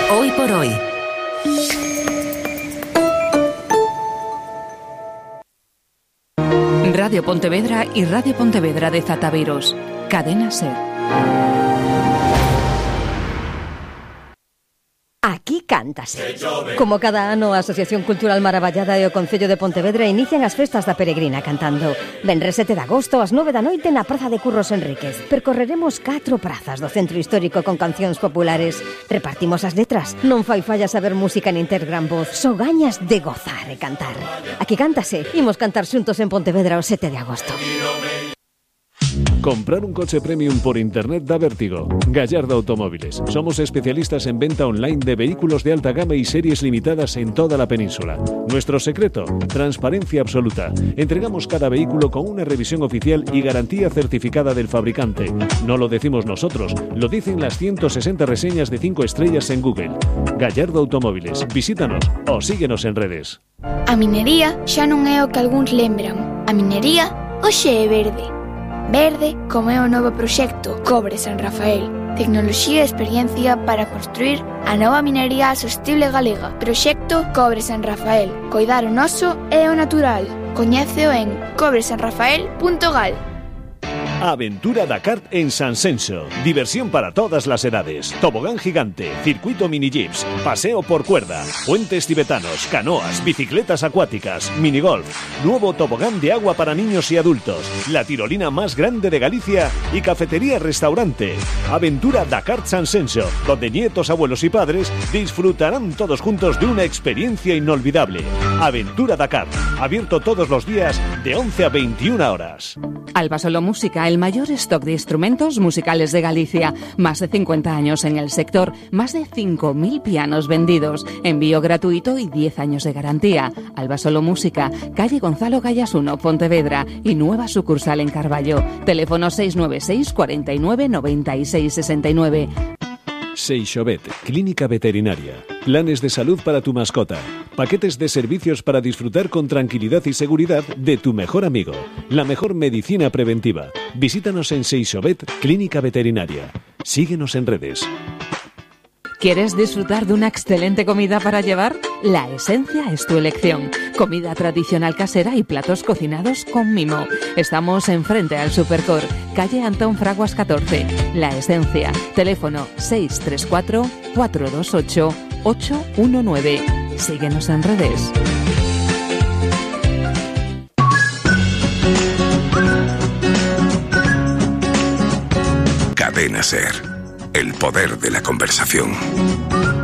Hoy por hoy. Radio Pontevedra y Radio Pontevedra de Zataviros. Cadena SER. Aquí cántase. Como cada ano, a Asociación Cultural Maravallada e o Concello de Pontevedra inician as festas da Peregrina cantando. Venres 7 de agosto, ás 9 da noite na Praza de Curros Enríquez. Percorreremos 4 prazas do centro histórico con cancións populares. Repartimos as letras. Non fai falla saber música nin ter gran voz. Só gañas de gozar e cantar. Aquí cántase. Imos cantar xuntos en Pontevedra o 7 de agosto. Comprar un coche premium por internet da vértigo. Gallardo Automóviles. Somos especialistas en venta online de vehículos de alta gama y series limitadas en toda la península. Nuestro secreto, transparencia absoluta. Entregamos cada vehículo con una revisión oficial y garantía certificada del fabricante. No lo decimos nosotros, lo dicen las 160 reseñas de 5 estrellas en Google. Gallardo Automóviles. Visítanos o síguenos en redes. A minería xa non é o que algúns lembran. A minería hoxe é verde. Verde como é o novo proxecto Cobre San Rafael. Tecnoloxía e experiencia para construir a nova minería sostible galega. Proxecto Cobre San Rafael. Coidar o noso e o natural. Coñéceo en cobresanrafael.gal. Aventura Dakar en San Senso. Diversión para todas las edades. Tobogán gigante, circuito mini jeeps, paseo por cuerda, puentes tibetanos, canoas, bicicletas acuáticas, minigolf, nuevo tobogán de agua para niños y adultos, la tirolina más grande de Galicia y cafetería-restaurante. Aventura Dakar San Senso, donde nietos, abuelos y padres disfrutarán todos juntos de una experiencia inolvidable. Aventura Dakar, abierto todos los días de 11 a 21 horas. Alba Solo Música, el mayor stock de instrumentos musicales de Galicia. Más de 50 años en el sector, más de 5.000 pianos vendidos, envío gratuito y 10 años de garantía. Alba Solo Música, calle Gonzalo Gallas 1, Pontevedra, y nueva sucursal en Carballo. Teléfono 696 49 96 69. Seixobet, clínica veterinaria. Planes de salud para tu mascota. Paquetes de servicios para disfrutar con tranquilidad y seguridad de tu mejor amigo. La mejor medicina preventiva. Visítanos en Seixobet, clínica veterinaria. Síguenos en redes. ¿Quieres disfrutar de una excelente comida para llevar? La Esencia es tu elección. Comida tradicional casera y platos cocinados con mimo. Estamos enfrente al Supercor, calle Antón Fraguas 14. La Esencia. Teléfono 634 428 819. Síguenos en redes. Cadena SER. El poder de la conversación.